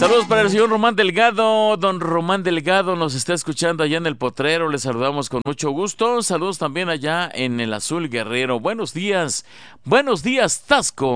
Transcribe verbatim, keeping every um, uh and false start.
Saludos para el señor Román Delgado. Don Román Delgado nos está escuchando allá en el Potrero. Le saludamos con mucho gusto. Saludos también allá en el Azul Guerrero. Buenos días. Buenos días, Tasco.